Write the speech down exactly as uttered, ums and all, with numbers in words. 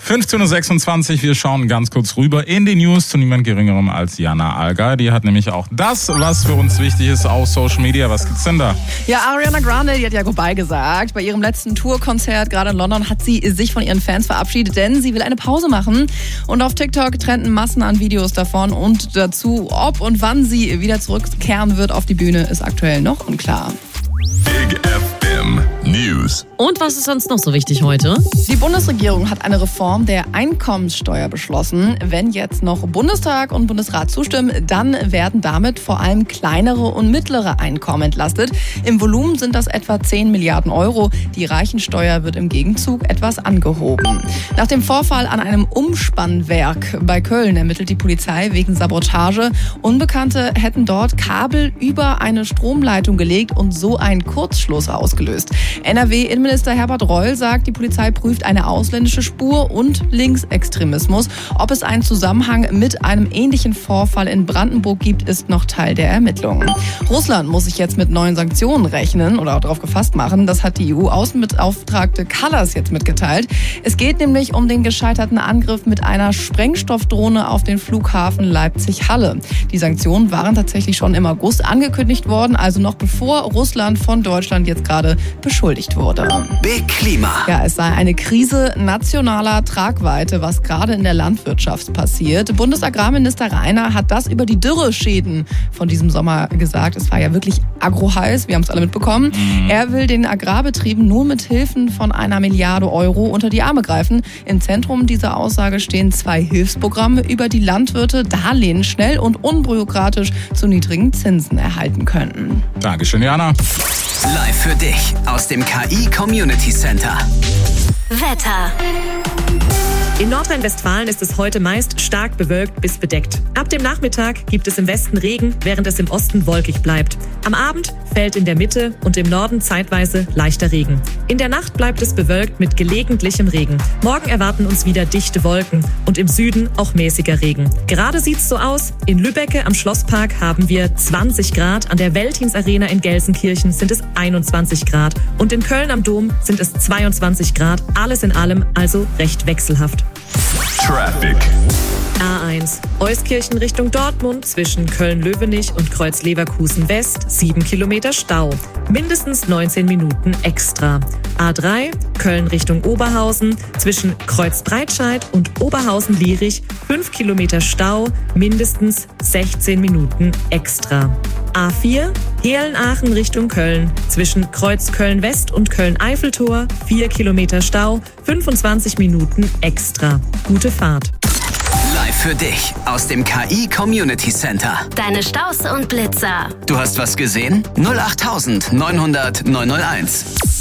fünfzehn Uhr sechsundzwanzig, wir schauen ganz kurz rüber in die News zu niemand Geringerem als Jana Alga. Die hat nämlich auch das, was für uns wichtig ist, auf Social Media. Was gibt's denn da? Ja, Ariana Grande, die hat ja Goodbye gesagt. Bei ihrem letzten Tourkonzert, gerade in London, hat sie sich von ihren Fans verabschiedet, denn sie will eine Pause machen. Und auf TikTok trennten Massen an Videos davon und dazu, ob und wann sie wieder zurückkehren wird auf die Bühne, ist aktuell noch unklar. Big F M News. Und was ist sonst noch so wichtig heute? Die Bundesregierung hat eine Reform der Einkommenssteuer beschlossen. Wenn jetzt noch Bundestag und Bundesrat zustimmen, dann werden damit vor allem kleinere und mittlere Einkommen entlastet. Im Volumen sind das etwa zehn Milliarden Euro. Die Reichensteuer wird im Gegenzug etwas angehoben. Nach dem Vorfall an einem Umspannwerk bei Köln ermittelt die Polizei wegen Sabotage. Unbekannte hätten dort Kabel über eine Stromleitung gelegt und so einen Kurzschluss ausgelöst. N R W-Innenminister Herbert Reul sagt, die Polizei prüft eine ausländische Spur und Linksextremismus. Ob es einen Zusammenhang mit einem ähnlichen Vorfall in Brandenburg gibt, ist noch Teil der Ermittlungen. Russland muss sich jetzt mit neuen Sanktionen rechnen oder auch darauf gefasst machen. Das hat die E U-Außenbeauftragte Kallas jetzt mitgeteilt. Es geht nämlich um den gescheiterten Angriff mit einer Sprengstoffdrohne auf den Flughafen Leipzig-Halle. Die Sanktionen waren tatsächlich schon im August angekündigt worden, also noch bevor Russland von Deutschland jetzt gerade beschuldigt wurde. Big Klima. Ja, es sei eine Krise nationaler Tragweite, was gerade in der Landwirtschaft passiert. Bundesagrarminister Rainer hat das über die Dürreschäden von diesem Sommer gesagt. Es war ja wirklich agroheiß, wir haben es alle mitbekommen. Er will den Agrarbetrieben nur mit Hilfen von einer Milliarde Euro unter die Arme greifen. Im Zentrum dieser Aussage stehen zwei Hilfsprogramme, über die Landwirte Darlehen schnell und unbürokratisch zu niedrigen Zinsen erhalten könnten. Dankeschön, Jana. Live für dich aus dem K I Community Center. Wetter. In Nordrhein-Westfalen ist es heute meist stark bewölkt bis bedeckt. Ab dem Nachmittag gibt es im Westen Regen, während es im Osten wolkig bleibt. Am Abend fällt in der Mitte und im Norden zeitweise leichter Regen. In der Nacht bleibt es bewölkt mit gelegentlichem Regen. Morgen erwarten uns wieder dichte Wolken und im Süden auch mäßiger Regen. Gerade sieht's so aus. In Lübbecke am Schlosspark haben wir zwanzig Grad, an der Veltins Arena in Gelsenkirchen sind es einundzwanzig Grad und in Köln am Dom sind es zweiundzwanzig Grad. Alles in allem also recht wechselhaft. Traffic. A eins. Euskirchen Richtung Dortmund zwischen Köln-Löwenich und Kreuz-Leverkusen West sieben Kilometer Stau. Mindestens neunzehn Minuten extra. A drei. Köln Richtung Oberhausen zwischen Kreuz-Breitscheid und Oberhausen-Lierich fünf Kilometer Stau. Mindestens sechzehn Minuten extra. A vier. Heelen-Aachen Richtung Köln zwischen Kreuz Köln-West und Köln-Eiffeltor vier Kilometer Stau. fünfundzwanzig Minuten extra. Gute Fahrt. Live für dich aus dem K I Community Center. Deine Staus und Blitzer. Du hast was gesehen? null acht neun null null neun null eins.